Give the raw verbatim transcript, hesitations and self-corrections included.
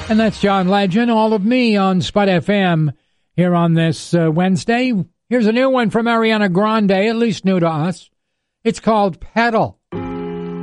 And that's John Legend, All of Me on Spud F M here on this uh, Wednesday. Here's a new one from Ariana Grande, at least new to us. It's called Pedal.